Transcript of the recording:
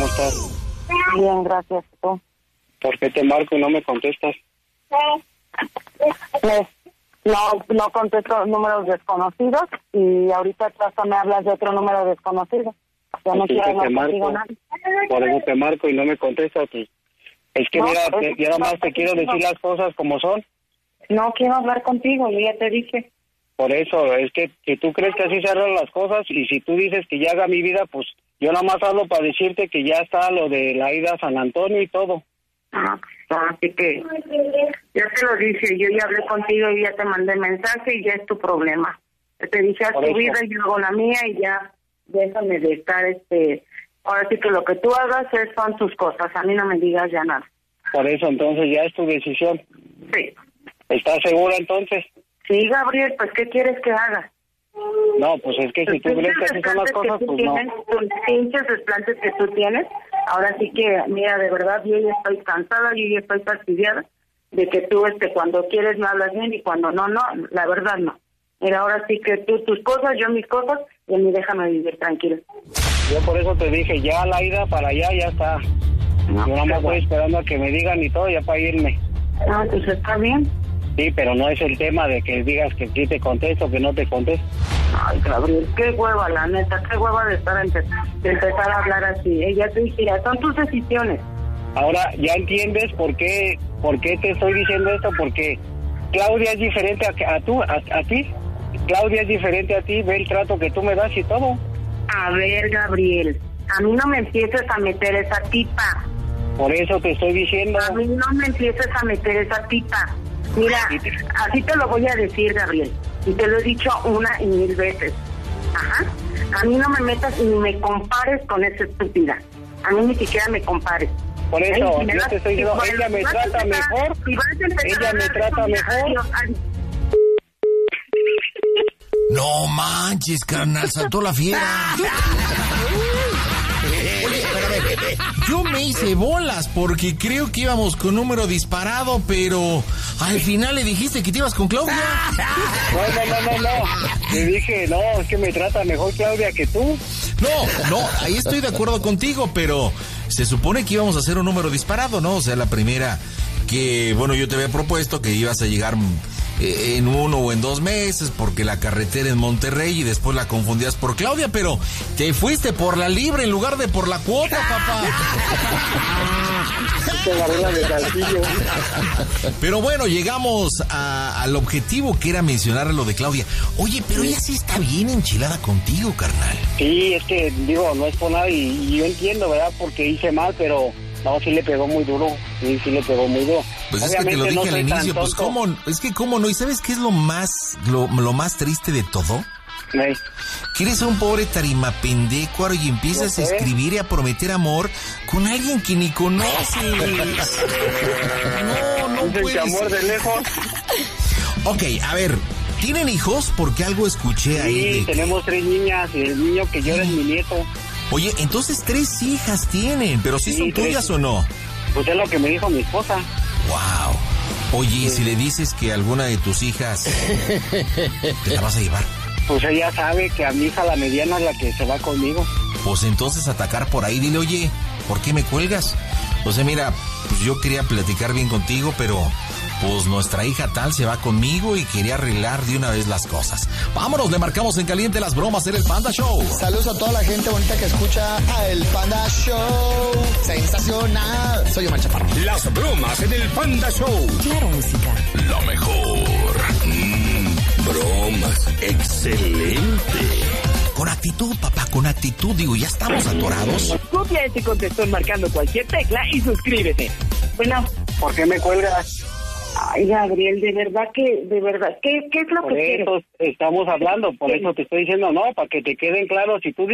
¿Cómo estás? Bien, gracias. ¿Tú? ¿Por qué te marco y no me contestas? No contesto números desconocidos y ahorita tú hasta me hablas de otro número desconocido. Yo no quiero hablar contigo nada. Por eso te marco y no me contestas. Pues. Es que no, mira, yo nada más te quiero decir las cosas como son. No quiero hablar contigo, yo ya te dije. Por eso, es que si tú crees que así se arreglan las cosas y si tú dices que ya haga mi vida, pues yo nada más hablo para decirte que ya está lo de la ida a San Antonio y todo. Así que ya te lo dije, yo ya hablé contigo y ya te mandé mensaje y ya es tu problema. Te dije, haz tu vida y yo hago la mía y ya déjame de estar, ahora sí que lo que tú hagas son tus cosas, a mí no me digas ya nada. Por eso, entonces ya es tu decisión. Sí. ¿Estás segura entonces? Sí, Gabriel, pues ¿qué quieres que haga? No, pues es que si tú crees que así son las cosas, pues no. Tus pinches desplantes que tú tienes, ahora sí que, mira, de verdad, yo ya estoy cansada, yo ya estoy fastidiada de que tú, cuando quieres me hablas bien y cuando no, la verdad no. Mira, ahora sí que tú tus cosas, yo mis cosas, y a mí déjame vivir tranquilo. Yo por eso te dije, ya la ida para allá ya está. No, yo no me estoy esperando a que me digan y todo, ya para irme. No, pues está bien. Sí, pero no es el tema de que digas que sí te contesto, que no te contesto. Ay, Gabriel, qué hueva, la neta, qué hueva de empezar a hablar así. Ya te dije, son tus decisiones. Ahora, ¿ya entiendes por qué te estoy diciendo esto? Porque Claudia es diferente a ti. Claudia es diferente a ti, ve el trato que tú me das y todo. A ver, Gabriel, a mí no me empieces a meter esa tipa. Por eso te estoy diciendo. A mí no me empieces a meter esa tipa. Mira, así te lo voy a decir, Gabriel, y te lo he dicho 1 y 1000 veces. Ajá. A mí no me metas ni me compares con esa estúpida. A mí ni siquiera me compares. Por eso, yo te estoy diciendo, ella me trata mejor. Ella me trata mejor. No manches, carnal, saltó la fiera. Oye, yo me hice bolas porque creo que íbamos con número disparado, pero al final le dijiste que te ibas con Claudia. No. Te dije, no, es que me trata mejor Claudia que tú. No, ahí estoy de acuerdo contigo, pero se supone que íbamos a hacer un número disparado, ¿no? O sea, la primera que, bueno, yo te había propuesto que ibas a llegar en 1 o en 2 meses porque la carretera en Monterrey y después la confundías por Claudia, pero te fuiste por la libre en lugar de por la cuota, papá. Pero bueno, llegamos al objetivo que era mencionar lo de Claudia. Oye, pero ella sí está bien enchilada contigo, carnal. Sí, es que, digo, no es por nada y yo entiendo, ¿verdad? Porque hice mal, pero no, sí le pegó muy duro. Sí le pegó muy duro. Pues obviamente es que te lo dije al inicio, pues cómo no. ¿Y sabes qué es lo más triste de todo? Que eres un pobre tarimapendecuaro y empiezas a escribir y a prometer amor con alguien que ni conoces. No puedes. Amor de lejos. Ok, a ver, ¿tienen hijos? Porque algo escuché ahí. Sí, tenemos 3 niñas y el niño que llora es mi nieto. Oye, entonces 3 hijas tienen, pero ¿sí son tuyas o no? Pues es lo que me dijo mi esposa. Wow. Oye, ¿y si le dices que alguna de tus hijas te la vas a llevar? Pues ella sabe que a mi hija la mediana es la que se va conmigo. Pues entonces atacar por ahí, dile, oye, ¿por qué me cuelgas? O sea, mira, pues yo quería platicar bien contigo, pero pues nuestra hija tal se va conmigo y quería arreglar de una vez las cosas. Vámonos, le marcamos en caliente las bromas en el Panda Show. Saludos a toda la gente bonita que escucha a el Panda Show. Sensacional. Soy Omar Chaparro. Las bromas en el Panda Show. Claro, música. Lo mejor. Bromas. Excelente. Con actitud, papá, con actitud. Digo, ya estamos atorados. Copia ese contestón marcando cualquier tecla y suscríbete. Bueno, ¿por qué me cuelgas? Ay, Gabriel, ¿qué es lo que quieres? Por eso estamos hablando, por eso te estoy diciendo, no, para que te queden claros. Si tú